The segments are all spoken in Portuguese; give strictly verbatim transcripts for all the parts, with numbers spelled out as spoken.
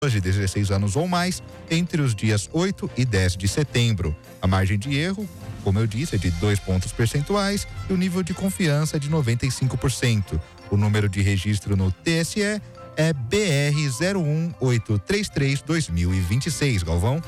de dezesseis anos ou mais entre os dias oito e dez de setembro. A margem de erro, como eu disse, é de dois pontos percentuais e o nível de confiança é de noventa e cinco por cento. O número de registro no T S E é B R zero um oito três três dois mil e vinte e seis. Galvão.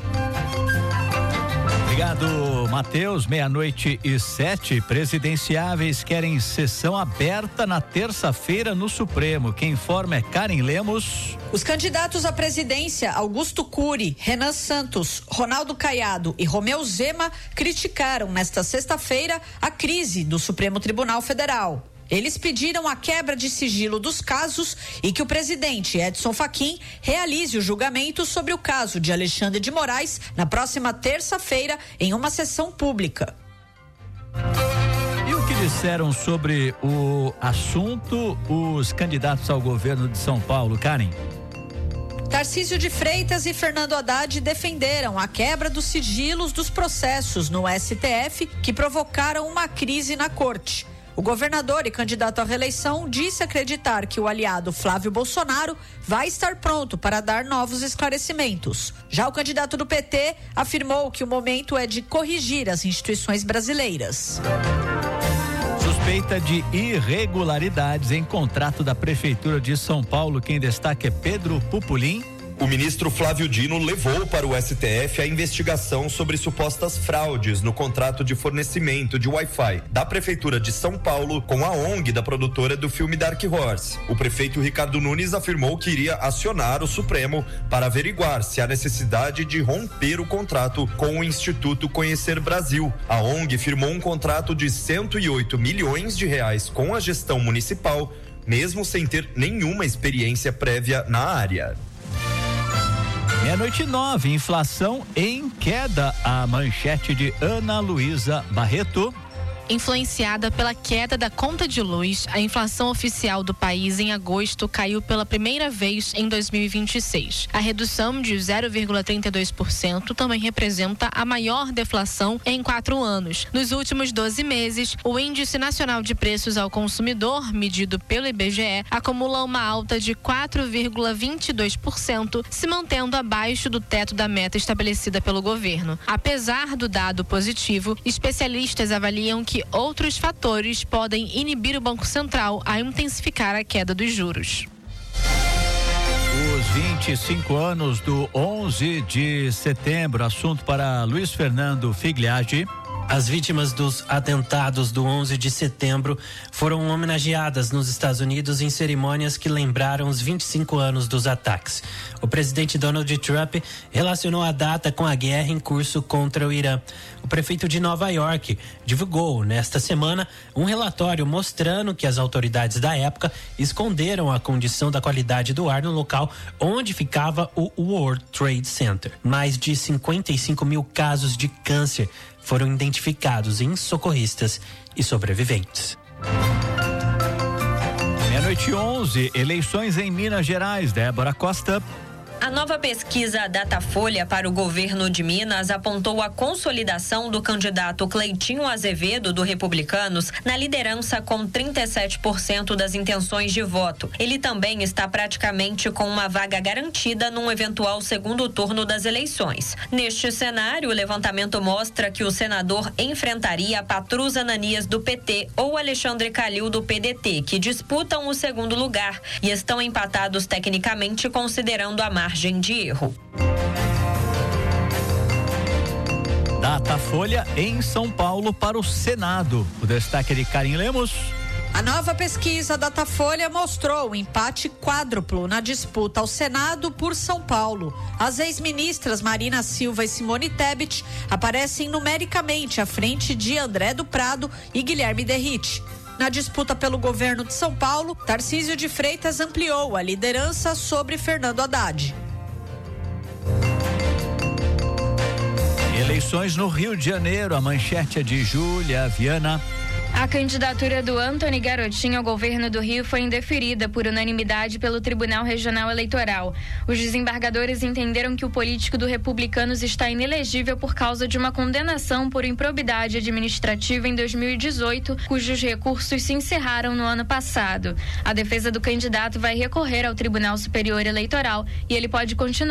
Obrigado, Matheus. Meia-noite e sete. Presidenciáveis querem sessão aberta na terça-feira no Supremo. Quem informa é Karen Lemos. Os candidatos à presidência, Augusto Cury, Renan Santos, Ronaldo Caiado e Romeu Zema, criticaram nesta sexta-feira a crise do Supremo Tribunal Federal. Eles pediram a quebra de sigilo dos casos e que o presidente Edson Fachin realize o julgamento sobre o caso de Alexandre de Moraes na próxima terça-feira em uma sessão pública. E o que disseram sobre o assunto os candidatos ao governo de São Paulo, Karen? Tarcísio de Freitas e Fernando Haddad defenderam a quebra dos sigilos dos processos no S T F que provocaram uma crise na corte. O governador e candidato à reeleição disse acreditar que o aliado Flávio Bolsonaro vai estar pronto para dar novos esclarecimentos. Já o candidato do P T afirmou que o momento é de corrigir as instituições brasileiras. Suspeita de irregularidades em contrato da Prefeitura de São Paulo. Quem destaca é Pedro Pupolin. O ministro Flávio Dino levou para o S T F a investigação sobre supostas fraudes no contrato de fornecimento de Wi-Fi da Prefeitura de São Paulo com a O N G da produtora do filme Dark Horse. O prefeito Ricardo Nunes afirmou que iria acionar o Supremo para averiguar se há necessidade de romper o contrato com o Instituto Conhecer Brasil. A O N G firmou um contrato de cento e oito milhões de reais com a gestão municipal, mesmo sem ter nenhuma experiência prévia na área. Meia-noite nove, inflação em queda. A manchete de Ana Luísa Barreto. Influenciada pela queda da conta de luz, a inflação oficial do país em agosto caiu pela primeira vez em dois mil e vinte e seis. A redução de zero vírgula trinta e dois por cento também representa a maior deflação em quatro anos. Nos últimos doze meses, o Índice Nacional de Preços ao Consumidor, medido pelo I B G E, acumula uma alta de quatro vírgula vinte e dois por cento, se mantendo abaixo do teto da meta estabelecida pelo governo. Apesar do dado positivo, especialistas avaliam que que outros fatores podem inibir o Banco Central a intensificar a queda dos juros. Os vinte e cinco anos do onze de setembro, assunto para Luiz Fernando Figliagi. As vítimas dos atentados do onze de setembro foram homenageadas nos Estados Unidos em cerimônias que lembraram os vinte e cinco anos dos ataques. O presidente Donald Trump relacionou a data com a guerra em curso contra o Irã. O prefeito de Nova York divulgou nesta semana um relatório mostrando que as autoridades da época esconderam a condição da qualidade do ar no local onde ficava o World Trade Center. Mais de cinquenta e cinco mil casos de câncer foram identificados em socorristas e sobreviventes. Meia-noite onze, eleições em Minas Gerais. Débora Costa. A nova pesquisa Datafolha para o governo de Minas apontou a consolidação do candidato Cleitinho Azevedo, do Republicanos, na liderança com trinta e sete por cento das intenções de voto. Ele também está praticamente com uma vaga garantida num eventual segundo turno das eleições. Neste cenário, o levantamento mostra que o senador enfrentaria Patrus Ananias, do P T, ou Alexandre Calil, do P D T, que disputam o segundo lugar e estão empatados tecnicamente, considerando a margem de erro. Datafolha em São Paulo para o Senado. O destaque é de Karen Lemos. A nova pesquisa Datafolha mostrou o empate quádruplo na disputa ao Senado por São Paulo. As ex-ministras Marina Silva e Simone Tebet aparecem numericamente à frente de André do Prado e Guilherme Derrite. Na disputa pelo governo de São Paulo, Tarcísio de Freitas ampliou a liderança sobre Fernando Haddad. Eleições no Rio de Janeiro, a manchete é de Júlia Viana. A candidatura do Antony Garotinho ao governo do Rio foi indeferida por unanimidade pelo Tribunal Regional Eleitoral. Os desembargadores entenderam que o político do Republicanos está inelegível por causa de uma condenação por improbidade administrativa em dois mil e dezoito, cujos recursos se encerraram no ano passado. A defesa do candidato vai recorrer ao Tribunal Superior Eleitoral e ele pode continuar